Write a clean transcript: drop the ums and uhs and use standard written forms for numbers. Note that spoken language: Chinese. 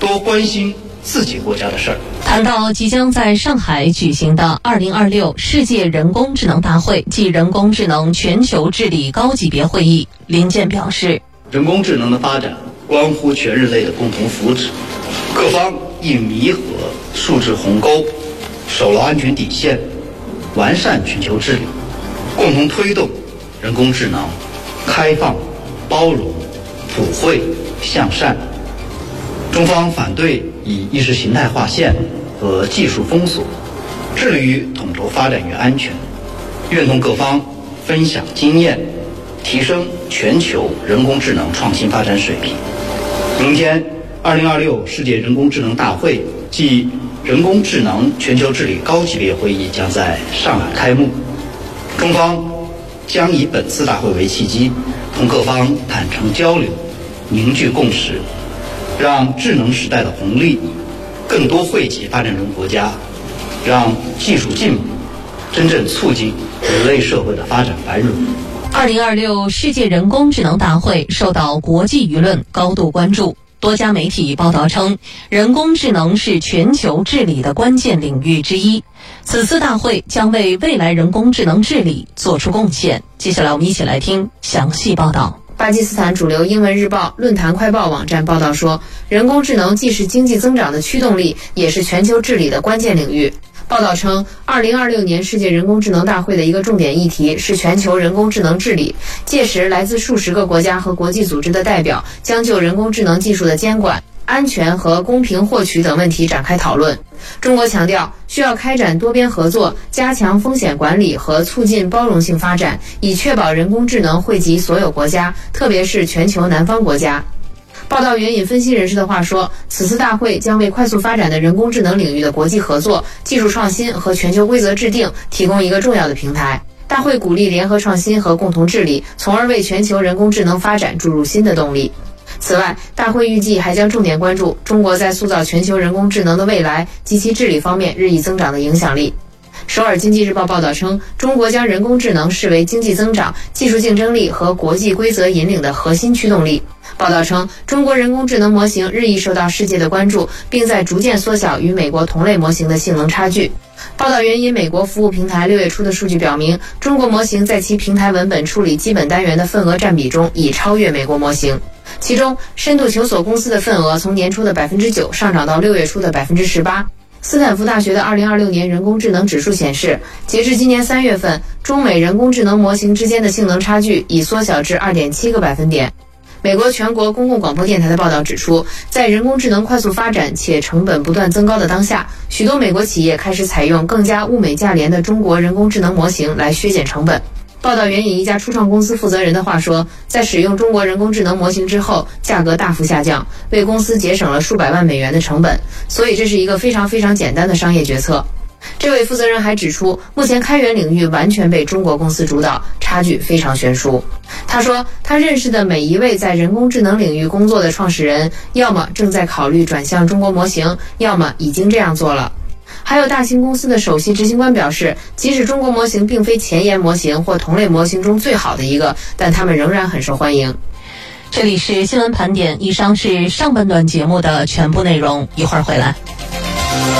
多关心自己国家的事儿。 谈到即将在上海举行的2026世界人工智能大会暨人工智能全球治理高级别会议，林健表示， 人工智能的发展关乎全人类的共同福祉，各方应弥合数字鸿沟，守牢安全底线，完善全球治理，共同推动人工智能开放、包容、普惠、向善。中方反对以意识形态划线和技术封锁，致力于统筹发展与安全，愿同各方分享经验，提升全球人工智能创新发展水平。明天2026世界人工智能大会暨人工智能全球治理高级别会议将在上海开幕，中方将以本次大会为契机，同各方坦诚交流，凝聚共识，让智能时代的红利更多惠及发展中国家，让技术进步真正促进人类社会的发展繁荣。 2026世界人工智能大会受到国际舆论高度关注。多家媒体报道称，人工智能是全球治理的关键领域之一。此次大会将为未来人工智能治理做出贡献。接下来我们一起来听详细报道。 巴基斯坦主流英文日报、论坛快报网站报道说，人工智能既是经济增长的驱动力，也是全球治理的关键领域。报道称，2026年世界人工智能大会的一个重点议题是全球人工智能治理。届时，来自数十个国家和国际组织的代表将就人工智能技术的监管、安全和公平获取等问题展开讨论。中国强调，需要开展多边合作，加强风险管理和促进包容性发展，以确保人工智能惠及所有国家，特别是全球南方国家。报道援引分析人士的话说，此次大会将为快速发展的人工智能领域的国际合作、技术创新和全球规则制定提供一个重要的平台。大会鼓励联合创新和共同治理，从而为全球人工智能发展注入新的动力。此外，大会预计还将重点关注中国在塑造全球人工智能的未来及其治理方面日益增长的影响力。首尔经济日报报道称，中国将人工智能视为经济增长、技术竞争力和国际规则引领的核心驱动力。报道称，中国人工智能模型日益受到世界的关注，并在逐渐缩小与美国同类模型的性能差距。报道援引美国服务平台6月初的数据表明，中国模型在其平台文本处理基本单元的份额占比中已超越美国模型。其中，深度求索公司的份额从年初的 9% 上涨到6月初的 18%。斯坦福大学的2026年人工智能指数显示，截至今年3月份，中美人工智能模型之间的性能差距已缩小至 2.7 个百分点。美国全国公共广播电台的报道指出，在人工智能快速发展且成本不断增高的当下，许多美国企业开始采用更加物美价廉的中国人工智能模型来削减成本。报道援引一家初创公司负责人的话说，在使用中国人工智能模型之后，价格大幅下降，为公司节省了数百万美元的成本，所以这是一个非常简单的商业决策。这位负责人还指出，目前开源领域完全被中国公司主导，差距非常悬殊。他说，他认识的每一位在人工智能领域工作的创始人，要么正在考虑转向中国模型，要么已经这样做了。还有大型公司的首席执行官表示，即使中国模型并非前沿模型或同类模型中最好的一个，但他们仍然很受欢迎。 这里是新闻盘点，以上是上半段节目的全部内容，一会儿回来。